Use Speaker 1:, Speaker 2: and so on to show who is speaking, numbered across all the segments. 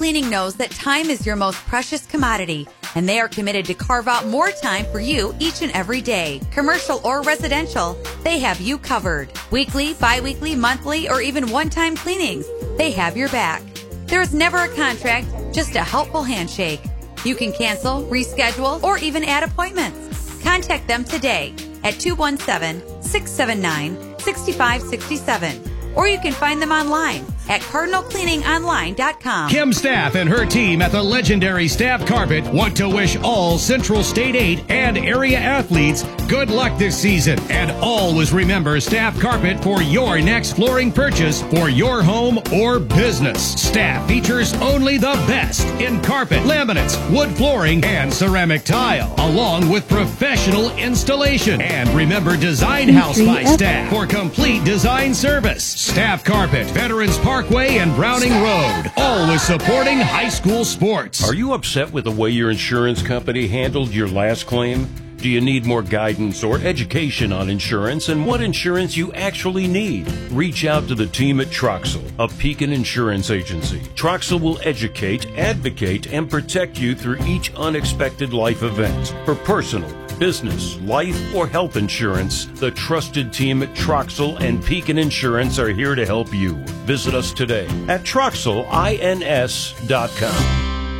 Speaker 1: Cleaning knows that time is your most precious commodity, and they are committed to carve out more time for you each and every day. Commercial or residential, they have you covered. Weekly, bi-weekly, monthly, or even one-time cleanings, they have your back. There is never a contract, just a helpful handshake. You can cancel, reschedule, or even add appointments. Contact them today at 217-679-6567. Or you can find them online at cardinalcleaningonline.com.
Speaker 2: Kim Staff and her team at the legendary Staff Carpet want to wish all Central State 8 and area athletes good luck this season. And always remember Staff Carpet for your next flooring purchase for your home or business. Staff features only the best in carpet, laminates, wood flooring, and ceramic tile, along with professional installation. And remember Design House by Staff for complete design service. Staff Carpet, Veterans Parkway and Browning Road, always supporting high school sports.
Speaker 3: Are you upset with the way your insurance company handled your last claim? Do you need more guidance or education on insurance and what insurance you actually need? Reach out to the team at Troxel, a Pekin insurance agency. Troxel will educate, advocate, and protect you through each unexpected life event. For personal, business, life, or health insurance, the trusted team at Troxel and Pekin Insurance are here to help you. Visit us today at TroxelINS.com.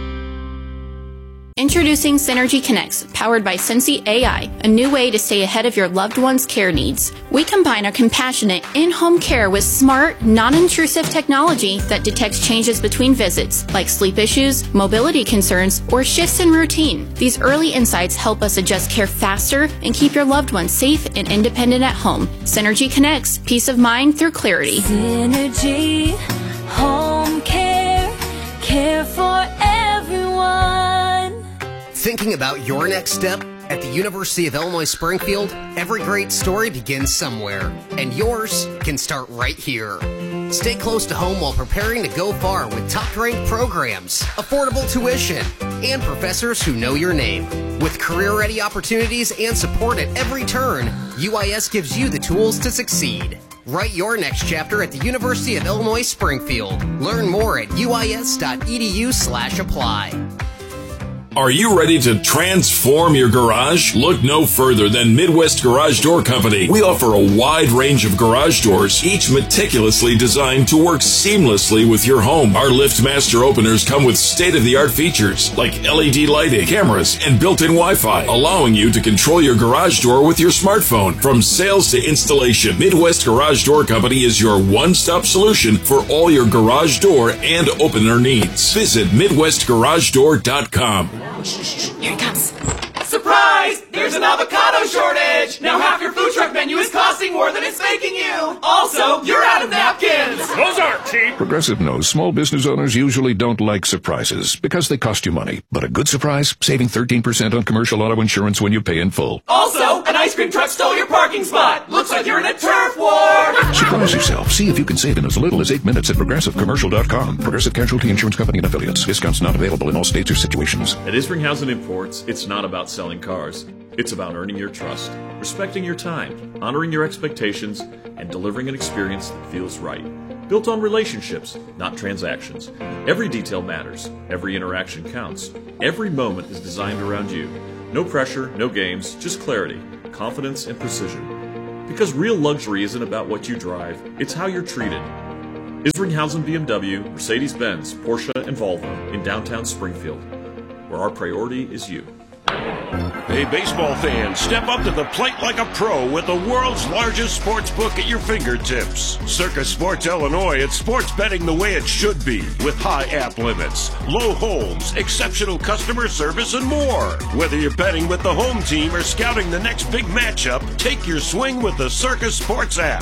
Speaker 4: Introducing Synergy Connects, powered by Sensi AI, a new way to stay ahead of your loved one's care needs. We combine our compassionate in-home care with smart, non-intrusive technology that detects changes between visits, like sleep issues, mobility concerns, or shifts in routine. These early insights help us adjust care faster and keep your loved ones safe and independent at home. Synergy Connects, peace of mind through clarity.
Speaker 5: Synergy, home care, care for everyone.
Speaker 6: Thinking about your next step? At the University of Illinois Springfield, every great story begins somewhere, and yours can start right here. Stay close to home while preparing to go far with top-ranked programs, affordable tuition, and professors who know your name. With career-ready opportunities and support at every turn, UIS gives you the tools to succeed. Write your next chapter at the University of Illinois Springfield. Learn more at uis.edu/apply.
Speaker 7: Are you ready to transform your garage? Look no further than Midwest Garage Door Company. We offer a wide range of garage doors, each meticulously designed to work seamlessly with your home. Our LiftMaster openers come with state-of-the-art features like LED lighting, cameras, and built-in Wi-Fi, allowing you to control your garage door with your smartphone. From sales to installation, Midwest Garage Door Company is your one-stop solution for all your garage door and opener needs. Visit MidwestGarageDoor.com.
Speaker 8: Here it comes. Surprise! There's an avocado shortage! Now half your food truck menu is costing more than it's making you! Also, you're out of napkins!
Speaker 9: Those aren't cheap! Progressive knows small business owners usually don't like surprises because they cost you money. But a good surprise? Saving 13% on commercial auto insurance when you pay in full.
Speaker 8: Also, an ice cream truck stole your parking spot! Looks like you're in a turf war!
Speaker 9: Surprise yourself. See if you can save in as little as 8 minutes at ProgressiveCommercial.com. Progressive Casualty Insurance Company and Affiliates. Discounts not available in all states or situations.
Speaker 10: At Isringhausen Imports, it's not about selling cars. It's about earning your trust, respecting your time, honoring your expectations, and delivering an experience that feels right. Built on relationships, not transactions. Every detail matters. Every interaction counts. Every moment is designed around you. No pressure, no games, just clarity, confidence, and precision. Because real luxury isn't about what you drive, it's how you're treated. Isringhausen BMW, Mercedes-Benz, Porsche, and Volvo in downtown Springfield, where our priority is you.
Speaker 11: Hey, baseball fans, step up to the plate like a pro with the world's largest sports book at your fingertips. Circus Sports Illinois, it's sports betting the way it should be, with high app limits, low holds, exceptional customer service, and more. Whether you're betting with the home team or scouting the next big matchup, take your swing with the Circus Sports app.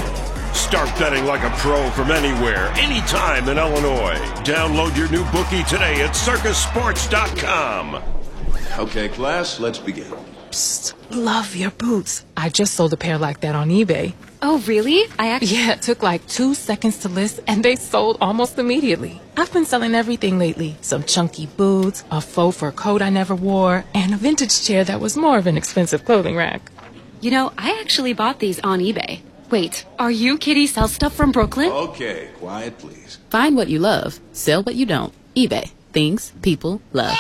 Speaker 11: Start betting like a pro from anywhere, anytime in Illinois. Download your new bookie today at circusports.com.
Speaker 12: Okay, class, let's begin.
Speaker 13: Psst, love your boots. I just sold a pair like that on eBay.
Speaker 14: Oh, really?
Speaker 13: Yeah, it took like 2 seconds to list, and they sold almost immediately. I've been selling everything lately. Some chunky boots, a faux fur coat I never wore, and a vintage chair that was more of an expensive clothing rack.
Speaker 14: You know, I actually bought these on eBay. Wait, are you Kitty Sell Stuff from Brooklyn?
Speaker 12: Okay, quiet please.
Speaker 15: Find what you love, sell what you don't. eBay. Things people love.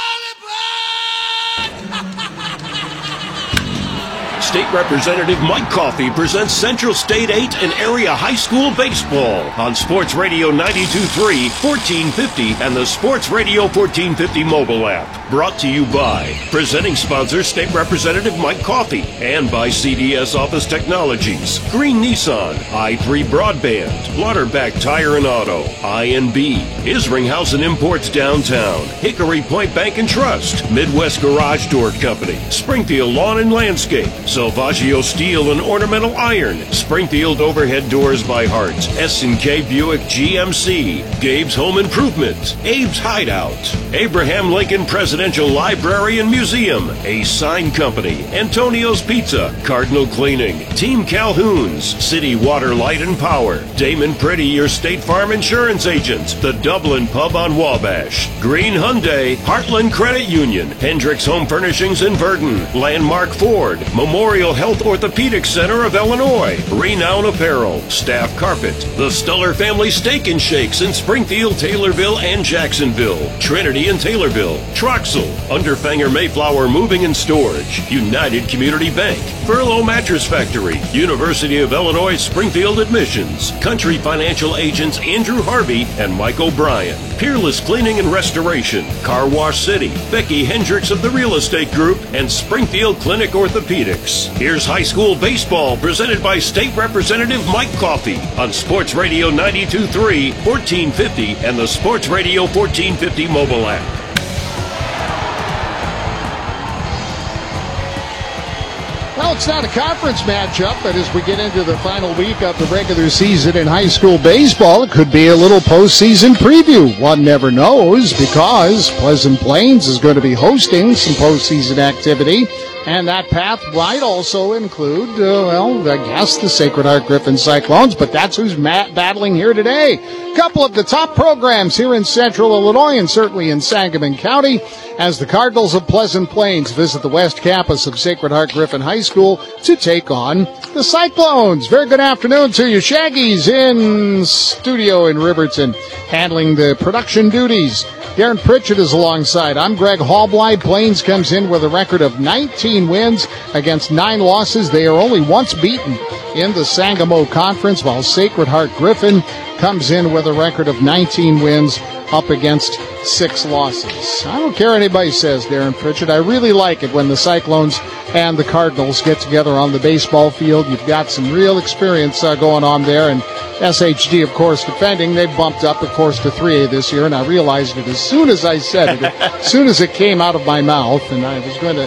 Speaker 11: State Representative Mike Coffey presents Central State 8 and Area High School Baseball on Sports Radio 92.3, 1450, and the Sports Radio 1450 mobile app. Brought to you by presenting sponsor State Representative Mike Coffey and by CDS Office Technologies, Green Nissan, I3 Broadband, Lauterbach Tire and Auto, I&B, Isringhausen Imports Downtown, Hickory Point Bank and Trust, Midwest Garage Door Company, Springfield Lawn and Landscape, Salvaggio Steel and Ornamental Iron, Springfield Overhead Doors by Hearts, S&K Buick GMC, Gabe's Home Improvement, Abe's Hideout, Abraham Lincoln Presidential Library and Museum, A Sign Company, Antonio's Pizza, Cardinal Cleaning, Team Calhoun's, City Water, Light and Power, Damon Pretty, your State Farm Insurance agent, the Dublin Pub on Wabash, Green Hyundai, Heartland Credit Union, Hendricks Home Furnishings in Verdon, Landmark Ford, Memorial Health Orthopedic Center of Illinois, Renown Apparel, Staff Carpet, the Stuller Family Steak and Shakes in Springfield, Taylorville, and Jacksonville, Trinity and Taylorville, Troxel, Underfanger Mayflower Moving and Storage, United Community Bank, Furlough Mattress Factory, University of Illinois Springfield Admissions, Country Financial Agents Andrew Harvey and Mike O'Brien, Peerless Cleaning and Restoration, Car Wash City, Becky Hendricks of the Real Estate Group, and Springfield Clinic Orthopedics. Here's high school baseball presented by State Representative Mike Coffey on Sports Radio 92.3, 1450, and the Sports Radio 1450 mobile app.
Speaker 16: Well, it's not a conference matchup, but as we get into the final week of the regular season in high school baseball, it could be a little postseason preview. One never knows, because Pleasant Plains is going to be hosting some postseason activity, and that path might also include, I guess the Sacred Heart Griffin Cyclones, but that's who's battling here today. A couple of the top programs here in Central Illinois and certainly in Sangamon County, as the Cardinals of Pleasant Plains visit the West Campus of Sacred Heart Griffin High School to take on the Cyclones. Very good afternoon to you. Shaggy's in studio in Riverton, handling the production duties. Darren Pritchett is alongside. I'm Greg Hallblide. Plains comes in with a record of 19 wins against 9 losses. They are only once beaten in the Sangamo Conference, while Sacred Heart Griffin comes in with a record of 19 wins up against 6 losses. I don't care what anybody says, Darren Pritchett. I really like it when the Cyclones and the Cardinals get together on the baseball field. You've got some real experience going on there, and SHG, of course, defending. They've bumped up, of course, to 3A this year, and I realized it as soon as I said it, as soon as it came out of my mouth, and I was going to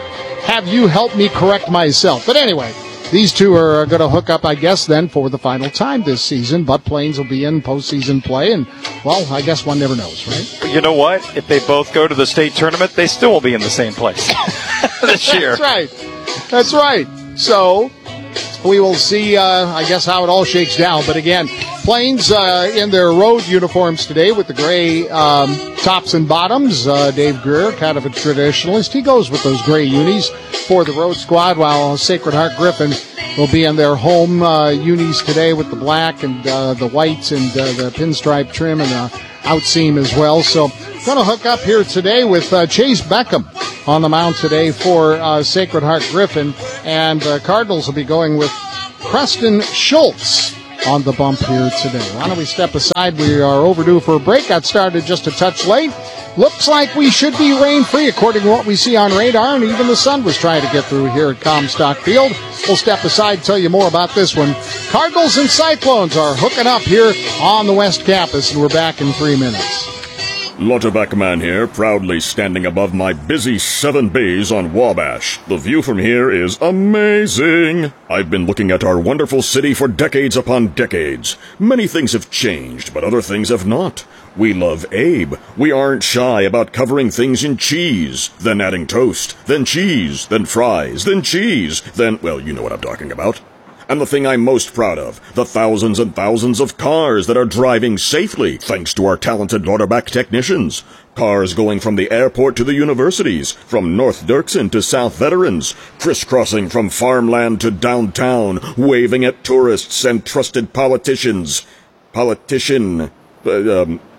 Speaker 16: have you help me correct myself. But anyway, these two are going to hook up, I guess, then for the final time this season. But Plains will be in postseason play, and, well, I guess one never knows, right?
Speaker 17: You know what? If they both go to the state tournament, they still will be in the same place this year.
Speaker 16: That's right. That's right. So we will see, I guess, how it all shakes down. But again, Plains in their road uniforms today with the gray tops and bottoms. Dave Greer, kind of a traditionalist. He goes with those gray unis for the road squad, while Sacred Heart Griffin will be in their home unis today with the black and the whites and the pinstripe trim and out seam as well. So going to hook up here today with Chase Beckham on the mound today for Sacred Heart Griffin, and Cardinals will be going with Preston Schultz on the bump here today. Why don't we step aside? We are overdue for a break. Got started just a touch late. Looks like we should be rain-free according to what we see on radar, and even the sun was trying to get through here at Comstock Field. We'll step aside, tell you more about this one. Cardinals and Cyclones are hooking up here on the West Campus, and we're back in 3 minutes.
Speaker 18: Lauterbach Man here, proudly standing above my busy 7 bays on Wabash. The view from here is amazing. I've been looking at our wonderful city for decades upon decades. Many things have changed, but other things have not. We love Abe. We aren't shy about covering things in cheese, then adding toast, then cheese, then fries, then cheese, then, well, you know what I'm talking about. And the thing I'm most proud of, the thousands and thousands of cars that are driving safely thanks to our talented Lauterbach technicians. Cars going from the airport to the universities, from North Dirksen to South Veterans, crisscrossing from farmland to downtown, waving at tourists and trusted politicians.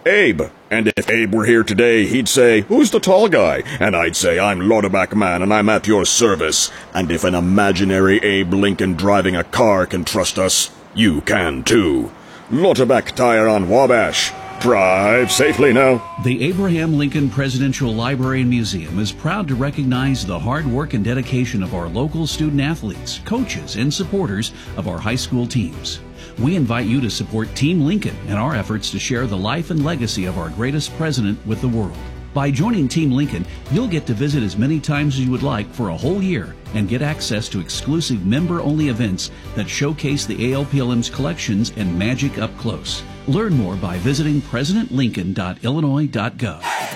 Speaker 18: Abe. And if Abe were here today, he'd say, "Who's the tall guy?" And I'd say, "I'm Lauterbach Man, and I'm at your service." And if an imaginary Abe Lincoln driving a car can trust us, you can too. Lauterbach Tire on Wabash. Drive safely now.
Speaker 19: The Abraham Lincoln Presidential Library and Museum is proud to recognize the hard work and dedication of our local student athletes, coaches, and supporters of our high school teams. We invite you to support Team Lincoln in our efforts to share the life and legacy of our greatest president with the world. By joining Team Lincoln, you'll get to visit as many times as you would like for a whole year and get access to exclusive member-only events that showcase the ALPLM's collections and magic up close. Learn more by visiting presidentlincoln.illinois.gov.